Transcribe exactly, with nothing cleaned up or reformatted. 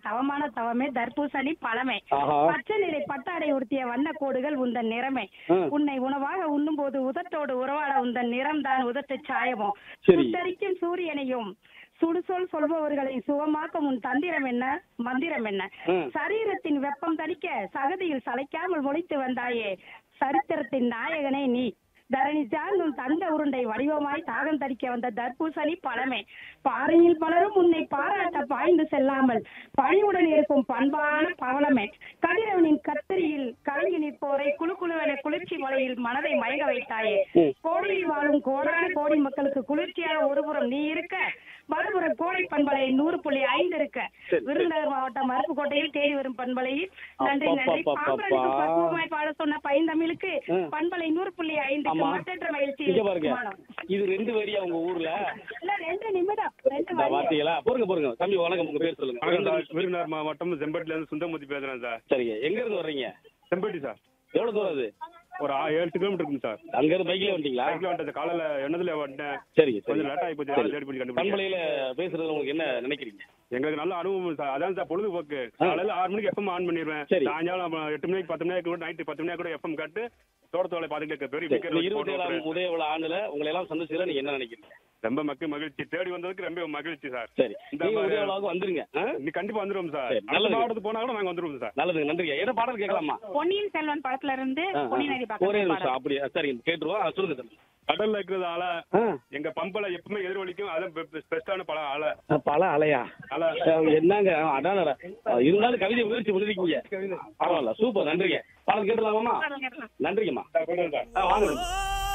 தவமான தவமே தர்பூசணி பழமே. பச்சை நிலை பட்டாடை உடுத்திய வண்ண கோடுகள் உந்தன் நிறமே. உன்னை உணவாக உண்ணும் போது உதட்டோடு உறவாட உந்தன் நிறம் தான் உதட்டு சாயமோ. சுட்டரிக்கும் சூரியனையும் சுடுசொல் சொல்பவர்களை சுகமாக்கும் உன் தந்திரம் என்ன மந்திரம் என்ன. சரீரத்தின் வெப்பம் தணிக்க சகதியில் சளைக்காமல் முளைத்து வந்தாயே சரித்திரத்தின் நாயகனே நீ. தரணி சார்ந்தும் தந்த உருண்டை வடிவமாய் தாகம் தரிக்க வந்த தர்பூசணி பழமே. பாறையில் பலரும் உன்னை பாராட்ட பாய்ந்து செல்லாமல் பணிவுடன் இருக்கும் பண்பான பவளமே. கதிரவனின் கத்திரியில் கலங்கி நிற்போரை குழு குழுவென குளிர்ச்சி மலையில் மனதை மயங்க வைத்தாயே. கோடியில் வாழும் கோடான கோடி மக்களுக்கு குளிர்ச்சியாக ஒருபுறம் நீ இருக்க மறுபுறம் கோடை பண்பலை நூறு புள்ளி ஐந்து இருக்க. விருதுநகர் மாவட்டம் மருப்புக்கோட்டையில் தேடி வரும் பண்பலையில் நன்றி நன்றி. பக்குவமாய் பாட சொன்ன பைந்தமிழுக்கு பண்பலை நூறு புள்ளி ஐந்து மற்ற மகிழ்ச்சி. இது ரெண்டு வரியா உங்க ஊர்ல ரெண்டு நிமிடம் பாத்தீங்களா? பொறுங்க பொறுங்க தம்பி, வணக்கம். உங்க பேர் சொல்லுங்க. விருதுநகர் மாவட்டம் செம்பட்டில இருந்து சுந்தரமூர்த்தி பேசுறேன் சார். சரிங்க, எங்க இருந்து வர்றீங்க? செம்பட்டி சார். எவ்வளவு தூரம் அது? ஒரு ஏழு கிலோமீட்டர் இருக்கும் சார். அங்க இருந்து பைக்ல வந்துட்டீங்களா? பைக்ல வந்துட்டு காலையில எண்ணத்துல வந்துட்டேன். சரி, கொஞ்சம் லேட் ஆகி போச்சு. பண்பலையில பேசுறது உங்களுக்கு என்ன நினைக்கிறீங்க? எங்களுக்கு நல்ல அனுபவம் சார். அதான் சார் பொழுதுபோக்கு. காலையில ஆறு மணிக்கு எஃப்எம் ஆன் பண்ணிடுவேன். சாயங்காலம் எட்டு மணிக்கு பத்து மணிக்கு கூட நைட்டு பத்து மணிக்கு கூட எஃப்எம் காட்டு தோட்டத்தோலை பாத்துக்கிட்டு பெரிய இருபத்தி ஏழாம் உதய விழா ஆண்டுல உங்களை எல்லாம் சந்திச்சுல நீங்க என்ன நினைக்கிறீங்க? ரொம்ப மக்கள் மகிழ்ச்சி. தேடி வந்ததுக்கு ரொம்ப மகிழ்ச்சி சார். சரி, இந்த விழாவுக்கு வந்துருங்க. நீ கண்டிப்பா வந்துருவோம் சார். நல்ல மாவட்டத்துக்கு போனா கூட நாங்க வந்துருவோம் சார். நல்லது, நன்றிங்க. என்ன பாடல் கேட்கலாமா? பொன்னியின் செல்வன் படத்துல இருந்து ஒரே நிமிஷம் அப்படியே. சரி, கேட்டுருவோம். சொல்லுங்க தம்பி. கடல்ல இருக்கிறதால எங்க பம்பல எப்பவுமே எதிர்வலிக்கும். அதான் பெஸ்டான பல அலை. பல அலையா? என்னங்க அடான இருந்தாலும் கவிதை முயற்சி பண்ணிருக்கீங்க. பரவாயில்ல, சூப்பர், நன்றிங்க. பாடல் கேட்டுலாமா? நன்றிங்கம்மா. வாங்க.